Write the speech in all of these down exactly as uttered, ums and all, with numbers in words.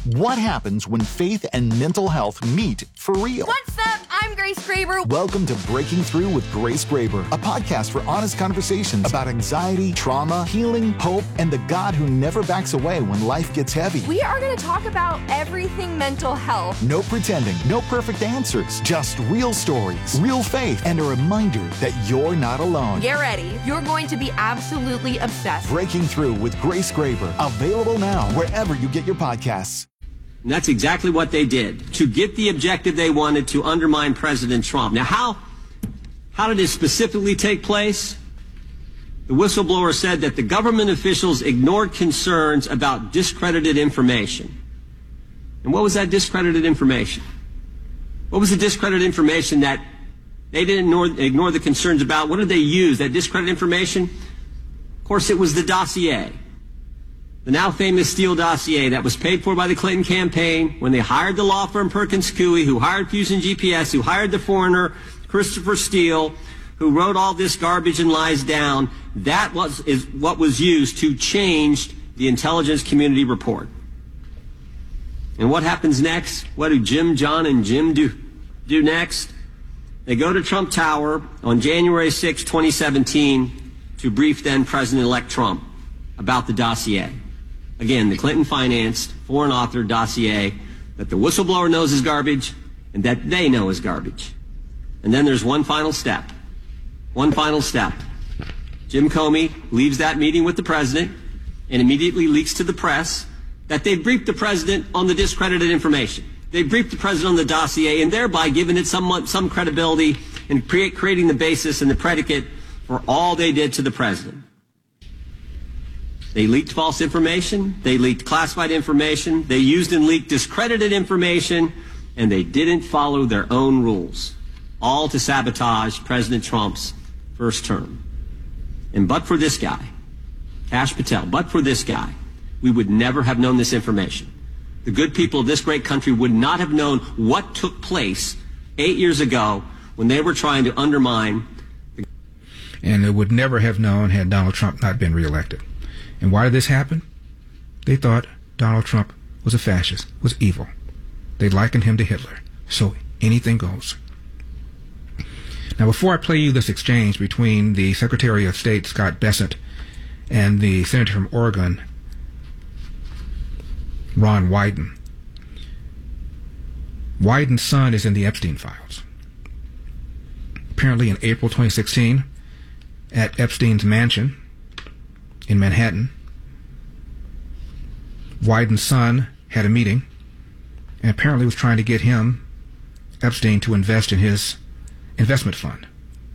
What happens when faith and mental health meet for real? What's up? I'm Grace Graber. Welcome to Breaking Through with Grace Graber, a podcast for honest conversations about anxiety, trauma, healing, hope, and the God who never backs away when life gets heavy. We are going to talk about everything mental health. No pretending, no perfect answers, just real stories, real faith, and a reminder that you're not alone. Get ready. You're going to be absolutely obsessed. Breaking Through with Grace Graber, available now wherever you get your podcasts. And that's exactly what they did, to get the objective they wanted, to undermine President Trump. Now, how, how did it specifically take place? The whistleblower said that the government officials ignored concerns about discredited information. And what was that discredited information? What was the discredited information that they didn't ignore, ignore the concerns about? What did they use, that discredited information? Of course, it was the dossier. The now famous Steele dossier that was paid for by the Clinton campaign when they hired the law firm Perkins Coie, who hired Fusion G P S, who hired the foreigner Christopher Steele, who wrote all this garbage and lies down. That was is what was used to change the intelligence community report. And what happens next? What do Jim, John, and Jim do, do next? They go to Trump Tower on January sixth, twenty seventeen to brief then President-elect Trump about the dossier. Again, the Clinton-financed, foreign-authored dossier that the whistleblower knows is garbage and that they know is garbage. And then there's one final step. One final step. Jim Comey leaves that meeting with the president and immediately leaks to the press that they briefed the president on the discredited information. They briefed the president on the dossier and thereby giving it some, some credibility and create, creating the basis and the predicate for all they did to the president. They leaked false information, they leaked classified information, they used and leaked discredited information, and they didn't follow their own rules, all to sabotage President Trump's first term. And but for this guy, Kash Patel, but for this guy, we would never have known this information. The good people of this great country would not have known what took place eight years ago when they were trying to undermine. And they would never have known had Donald Trump not been reelected. And why did this happen? They thought Donald Trump was a fascist, was evil. They likened him to Hitler. So anything goes. Now, before I play you this exchange between the Secretary of State, Scott Bessent, and the Senator from Oregon, Ron Wyden, Wyden's son is in the Epstein files. Apparently in April twenty sixteen, at Epstein's mansion in Manhattan, Wyden's son had a meeting and apparently was trying to get him, Epstein, to invest in his investment fund.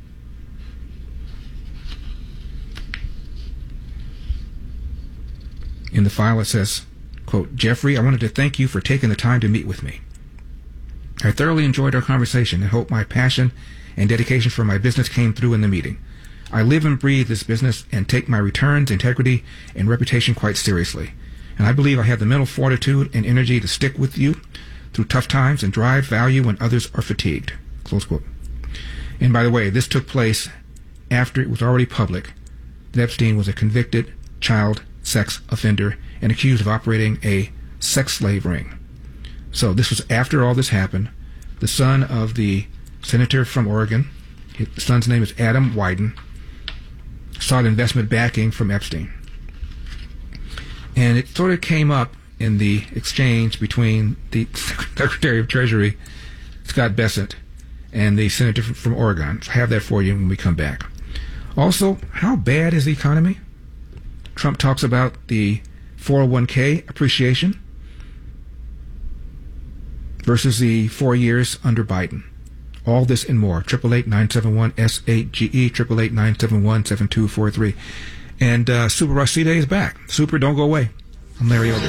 In the file it says, quote, "Jeffrey, I wanted to thank you for taking the time to meet with me. I thoroughly enjoyed our conversation and hope my passion and dedication for my business came through in the meeting. I live and breathe this business and take my returns, integrity, and reputation quite seriously. And I believe I have the mental fortitude and energy to stick with you through tough times and drive value when others are fatigued." Close quote. And by the way, this took place after it was already public that Epstein was a convicted child sex offender and accused of operating a sex slave ring. So this was after all this happened. The son of the senator from Oregon, his son's name is Adam Wyden, sought investment backing from Epstein. And it sort of came up in the exchange between the Secretary of Treasury, Scott Bessent, and the senator from Oregon. So I have that for you when we come back. Also, how bad is the economy? Trump talks about the four oh one k appreciation versus the four years under Biden. All this and more. eight eight eight, nine seven one, S eight G E, eight eight eight, nine seven one, seven two four three. And uh, Super Rashida is back. Super, don't go away. I'm Larry Elder.